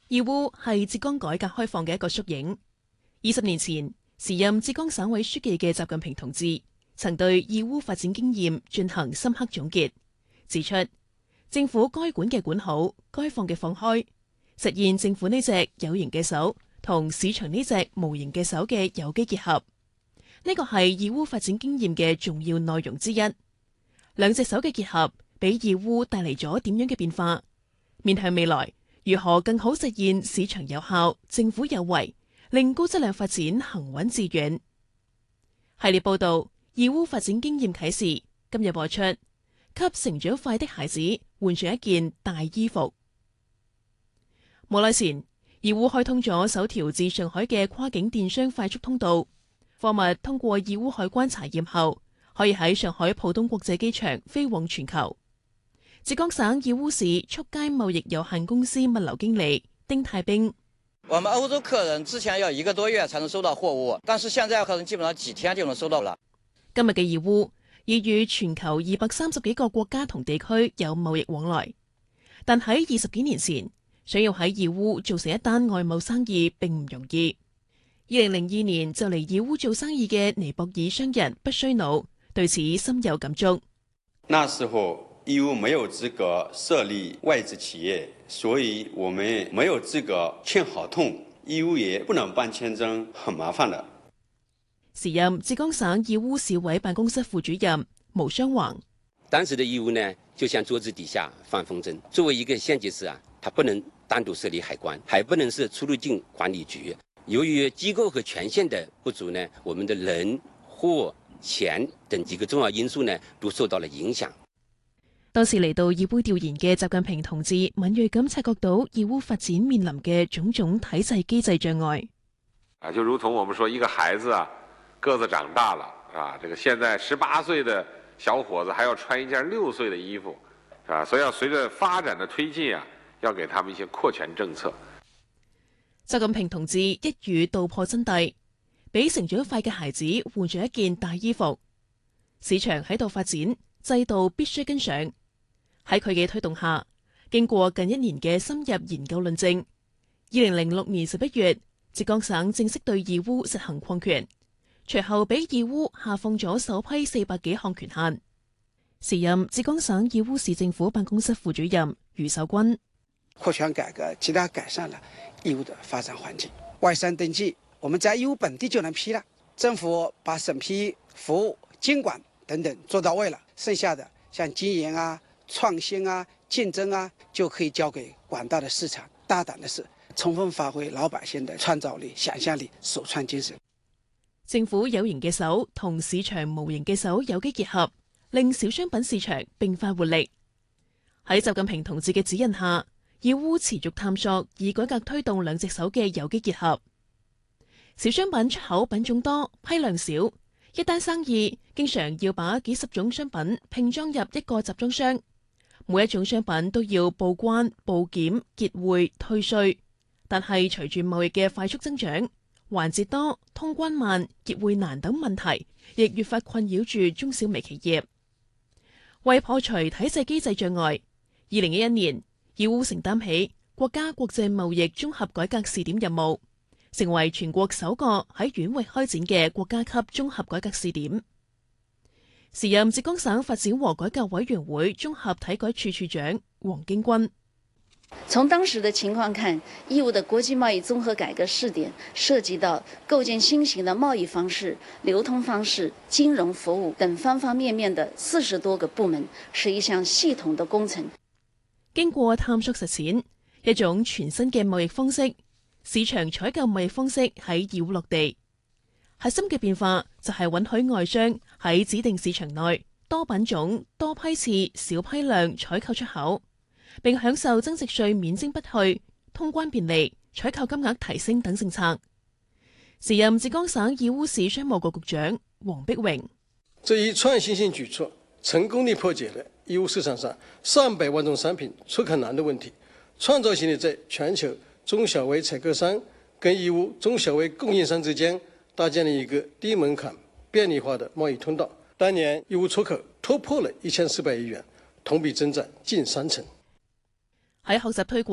義烏係浙江改革開放嘅一個縮影。20年前，時任浙江省委書記嘅習近平同志曾對義烏發展經驗進行深刻總結，指出政府該管嘅管好，該放嘅放開，實現政府呢隻有形嘅手同市場呢隻無形嘅手嘅有機結合。呢個係義烏發展經驗嘅重要內容之一。兩隻手嘅結合，俾義烏帶嚟咗點樣嘅變化？面向未來，如何更好實現市場有效、政府有為，令高質量發展行穩致遠？系列報道《義烏發展經驗啟示》今日播出，給成長快的孩子換上一件大衣服。冇耐前，義烏開通咗首條至上海嘅跨境電商快速通道，貨物通過義烏海關查驗後，可以喺上海浦東國際機場飛往全球。浙江省義烏市速佳貿易有限公司物流經理丁太兵： 我們歐洲客人之前要1個多月才能收到貨物，但是現在客人基本上幾天就能收到了。 今日嘅義烏已與全球230幾個國家同地區有貿易往來，但喺20幾年前，想要喺義烏做成一單外貿生意並唔容易。2002年就嚟義烏做生意嘅尼泊爾商人不須努對此深有感觸。 那時候義烏沒有資格設立外資企業，所以我們沒有資格簽合同，義烏也不能辦簽證，很麻煩的。 時任浙江省義烏市委辦公室副主任毛雙橫： 當時的義烏呢，就像桌子底下放風箏。作為一個縣級市啊，它不能單獨設立海關，還不能是出入境管理局。由於機構和權限的不足呢，我們的人、貨、錢等幾個重要因素呢，都受到了影響。 當時嚟到義烏調研嘅習近平同志敏銳咁察覺到義烏發展面臨嘅種種體制機制障礙。 就如同我們說，一個孩子啊，個子長大了啊，這個現在18歲的小伙子還要穿一件6歲的衣服，啊，所以要隨着發展的推進啊，要給他們一些擴權政策。 習近平同志一語道破真諦，俾成長快嘅孩子換咗一件大衣服。市場喺度發展，制度必須跟上。喺佢嘅推動下，經過近1年嘅深入研究論證，2006年11月，浙江省正式對義烏實行擴權，隨後俾義烏下放咗首批400幾項權限。時任浙江省義烏市政府辦公室副主任余守軍： 擴權改革極大改善了義烏的發展環境，外商登記我們在義烏本地就能批了，政府把審批、服務、監管等等做到位了，剩下的像經營啊、創新啊、競爭啊，就可以交給廣大的市場。大膽的是，充分發揮老百姓的創造力、想象力、首創精神。 政府有形嘅手同市場無形嘅手有機結合，令小商品市場迸發活力。喺習近平同志嘅指引下，義烏持續探索以改革推動兩隻手嘅有機結合。小商品出口品種多，批量少，一單生意經常要把幾十種商品拼裝入一個集裝箱。每一種商品都要報關、報檢、結匯、退稅，但係隨住貿易嘅快速增長，環節多、通關慢、結匯難等問題，亦越發困擾住中小微企業。為破除體制機制障礙，2011年，義烏承擔起國家國際貿易綜合改革試點任務，成為全國首個喺縣域開展嘅國家級綜合改革試點。時任浙江省發展和改革委員會綜合體改處處長黃京軍： 從當時的情況看，義烏的國際貿易綜合改革試點涉及到構建新型的貿易方式、流通方式、金融服務等方方面面的40多個部門，是一項系統的工程。 經過探索實踐，一種全新嘅貿易方式——市場採購貿易方式喺義烏落地。核心嘅變化就係允許外商喺指定市場內多品種、多批次、小批量採購出口，並享受增值稅免徵不退、通關便利、採購金額提升等政策。時任浙江省義烏市商務局局長黃碧榮： 這一創新性舉措，成功地破解了義烏市場上300萬種商品出口難的問題，創造性地在全球中小微採購商跟義烏中小微供應商之間搭建了一個低門檻、便利化的貿易通道。當年義烏出口突破了1400億元，同比增長近30%。 喺學習推廣